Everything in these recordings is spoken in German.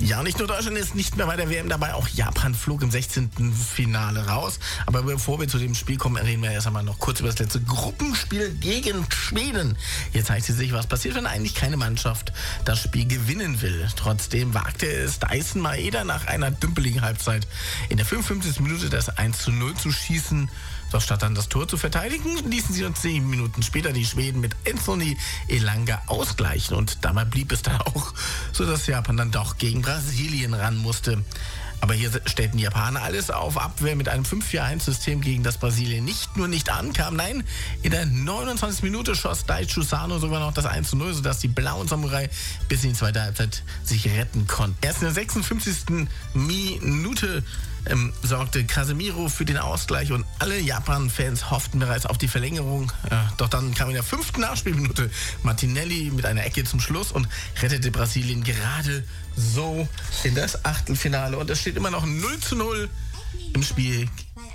Ja, nicht nur Deutschland ist nicht mehr bei der WM dabei, auch Japan flog im 16. Finale raus. Aber bevor wir zu dem Spiel kommen, reden wir erst einmal noch kurz über das letzte Gruppenspiel gegen Schweden. Hier zeigt sich, was passiert, wenn eigentlich keine Mannschaft das Spiel gewinnen will. Trotzdem wagte es Dyson Maeda nach einer dümpeligen Halbzeit in der 55. Minute das 1:0 zu schießen. Doch statt dann das Tor zu verteidigen, ließen sie uns 10 Minuten später die Schweden mit Anthony Elanga ausgleichen. Und dabei blieb es dann auch so, dass Japan dann doch gegen Brasilien ran musste. Aber hier stellten die Japaner alles auf Abwehr mit einem 5-4-1-System, gegen das Brasilien nicht nur nicht ankam. Nein, in der 29. Minute schoss Daichi Sano sogar noch das 1:0, sodass die blauen Samurai bis in die zweite Halbzeit sich retten konnten. Erst in der 56. Minute sorgte Casemiro für den Ausgleich und alle Japan-Fans hofften bereits auf die Verlängerung. Doch dann kam in der 5. Nachspielminute Martinelli mit einer Ecke zum Schluss und rettete Brasilien gerade so in das Achtelfinale. Und es steht immer noch 0:0 im Spiel. Weil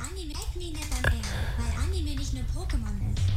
Anime nicht nur Pokémon ist.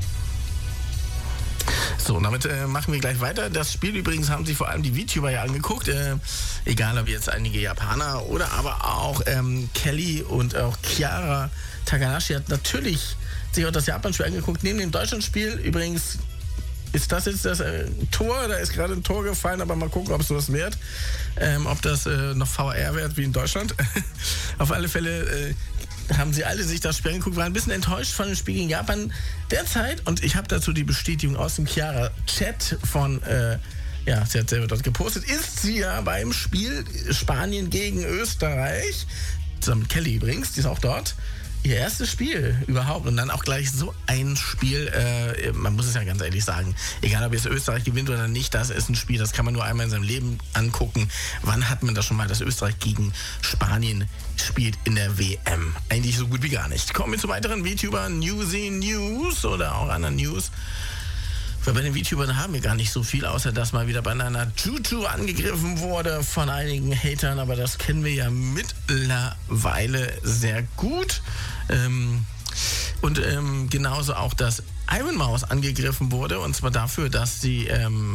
So, damit machen wir gleich weiter. Das Spiel übrigens haben sich vor allem die VTuber ja angeguckt. Egal, ob jetzt einige Japaner oder aber auch Kelly und auch Chiara Takanashi hat natürlich sich auch das Japan-Spiel angeguckt. Neben dem Deutschland-Spiel übrigens ist das jetzt das Tor. Da ist gerade ein Tor gefallen, aber mal gucken, ob es sowas wird. Ob das noch VR wird wie in Deutschland. Auf alle Fälle haben sie alle sich das Spiel angeguckt, waren ein bisschen enttäuscht von dem Spiel gegen Japan derzeit. Und ich habe dazu die Bestätigung aus dem Chiara-Chat von, sie hat selber dort gepostet, ist sie ja beim Spiel Spanien gegen Österreich, zusammen mit Kelly übrigens, die ist auch dort, ihr erstes Spiel überhaupt und dann auch gleich so ein Spiel, man muss es ja ganz ehrlich sagen, egal ob jetzt Österreich gewinnt oder nicht, das ist ein Spiel, das kann man nur einmal in seinem Leben angucken. Wann hat man das schon mal, dass Österreich gegen Spanien spielt in der WM? Eigentlich so gut wie gar nicht. Kommen wir zu weiteren VTubern, Newsy News oder auch anderen News. Weil bei den VTubern haben wir gar nicht so viel, außer dass mal wieder Banana Juju angegriffen wurde von einigen Hatern, aber das kennen wir ja mittlerweile sehr gut. Und genauso auch, dass Iron Mouse angegriffen wurde, und zwar dafür, dass sie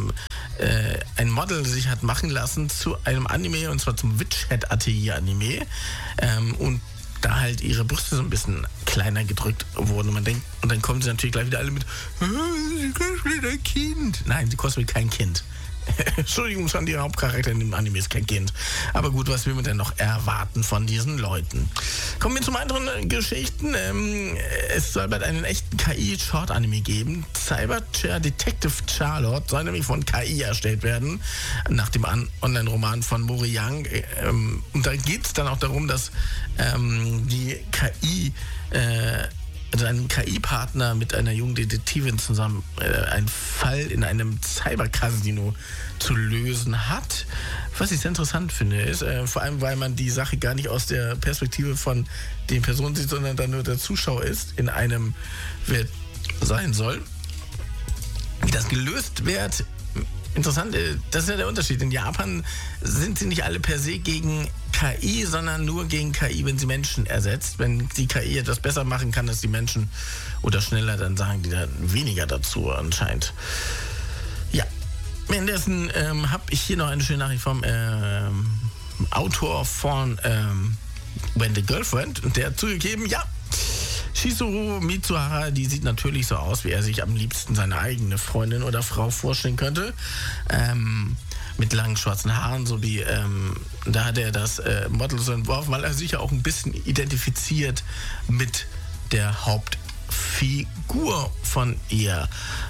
ein Model sich hat machen lassen zu einem Anime, und zwar zum Witch Hat Atelier Anime. Und da halt ihre Brüste so ein bisschen kleiner gedrückt wurden. Und man denkt, und dann kommen sie natürlich gleich wieder alle mit, sie cosplayen ein Kind. Nein, sie cosplayen kein Kind. Entschuldigung, schon die Hauptcharakter in dem Anime ist kein Kind. Aber gut, was will man denn noch erwarten von diesen Leuten? Kommen wir zu anderen Geschichten. Es soll bald einen echten KI-Short-Anime geben. Cyberchair Detective Charlotte soll nämlich von KI erstellt werden, nach dem Online-Roman von Mori Young. Und da geht es dann auch darum, dass die KI also ein KI-Partner mit einer jungen Detektivin zusammen einen Fall in einem Cyber-Casino zu lösen hat. Was ich sehr interessant finde, ist, vor allem, weil man die Sache gar nicht aus der Perspektive von den Personen sieht, sondern dann nur der Zuschauer ist, in einem Welt sein soll. Wie das gelöst wird, interessant, das ist ja der Unterschied. In Japan sind sie nicht alle per se gegen KI, sondern nur gegen KI, wenn sie Menschen ersetzt. Wenn die KI etwas besser machen kann als die Menschen oder schneller, dann sagen die da weniger dazu anscheinend. Ja, währenddessen habe ich hier noch eine schöne Nachricht vom Autor von When the Girlfriend, und der hat zugegeben, ja, Shizuru Mitsuhara, die sieht natürlich so aus, wie er sich am liebsten seine eigene Freundin oder Frau vorstellen könnte. Mit langen schwarzen Haaren, so wie da hat er das Model so entworfen, weil er sich ja auch ein bisschen identifiziert mit der Hauptfigur von ihr.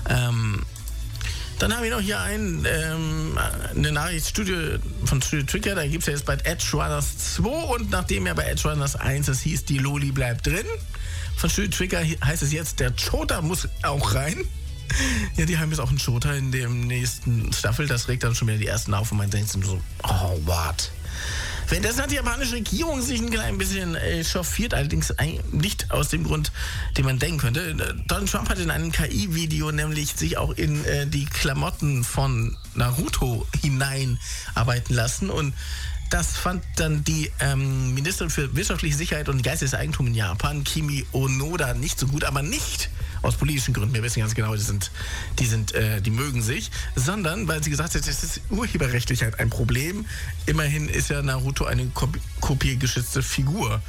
Dann haben wir noch hier eine Nachricht von Studio Trigger, da gibt es ja jetzt bald Edge Runners 2, und nachdem ja bei Edge Runners 1 es hieß, die Loli bleibt drin, von Studio Trigger heißt es jetzt, der Chota muss auch rein. Ja, die haben jetzt auch einen Chota in dem nächsten Staffel, das regt dann schon wieder die ersten auf und man denkt sich so, oh, what? Währenddessen hat die japanische Regierung sich ein klein bisschen chauffiert, allerdings nicht aus dem Grund, den man denken könnte. Donald Trump hat in einem KI-Video nämlich sich auch in die Klamotten von Naruto hineinarbeiten lassen, und das fand dann die Ministerin für wirtschaftliche Sicherheit und geistiges Eigentum in Japan, Kimi Onoda, nicht so gut, aber nicht aus politischen Gründen, wir wissen ganz genau, die mögen sich, sondern weil sie gesagt hat, das ist urheberrechtlich halt ein Problem. Immerhin ist ja Naruto eine kopiergeschützte Figur.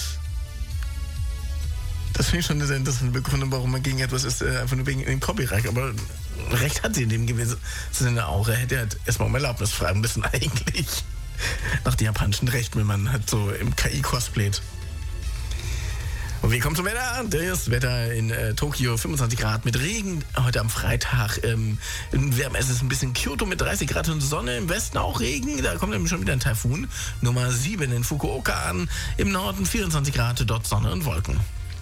Das finde ich schon eine sehr interessante Begründung, warum man gegen etwas ist, einfach nur wegen dem Copyright. Aber recht hat sie in dem gewissen Sinne auch. Er hätte halt erstmal um Erlaubnis fragen müssen eigentlich. Nach den japanischen Rechten, wenn man halt so im KI cosplayt. Und wir kommen zum Wetter. Das Wetter in Tokio 25 Grad mit Regen. Heute am Freitag wärmer ist es ein bisschen. Kyoto mit 30 Grad und Sonne. Im Westen auch Regen. Da kommt nämlich schon wieder ein Taifun. Nummer 7 in Fukuoka an. Im Norden 24 Grad, dort Sonne und Wolken.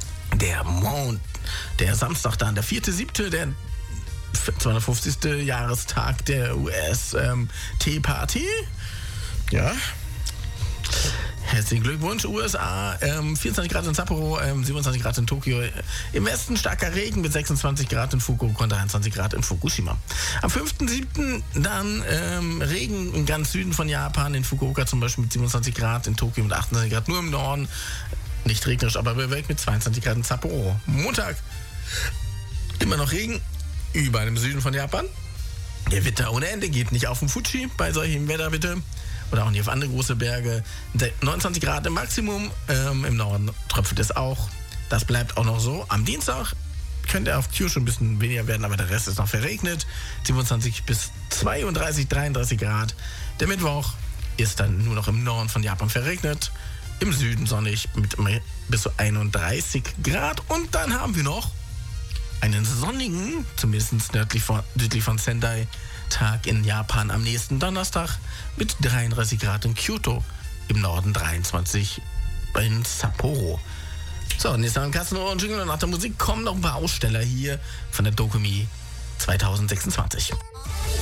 Der Samstag dann, der 4.7., der 250. Jahrestag der US-Tea Party. Ja. Herzlichen Glückwunsch, USA. 24 Grad in Sapporo, 27 Grad in Tokio. Im Westen starker Regen mit 26 Grad in Fukuoka und 23 Grad in Fukushima. Am 5.7. dann Regen im ganz Süden von Japan, in Fukuoka zum Beispiel mit 27 Grad, in Tokio mit 28 Grad, nur im Norden. Nicht regnerisch, aber bewölkt mit 22 Grad in Sapporo. Montag immer noch Regen, überall im Süden von Japan. Gewitter ohne Ende, geht nicht auf den Fuji bei solchem Wetter bitte. Oder auch nicht auf andere große Berge. 29 Grad im Maximum, im Norden tröpfelt es auch. Das bleibt auch noch so. Am Dienstag könnte auf Kyushu ein bisschen weniger werden, aber der Rest ist noch verregnet. 27 bis 32, 33 Grad. Der Mittwoch ist dann nur noch im Norden von Japan verregnet. Im Süden sonnig mit bis zu 31 Grad. Und dann haben wir noch einen sonnigen, zumindest südlich von Sendai, Tag in Japan am nächsten Donnerstag mit 33 Grad in Kyoto. Im Norden 23 in Sapporo. So, und jetzt noch ein Kassenohr und Jingle und nach der Musik kommen noch ein paar Aussteller hier von der Dokumi 2026.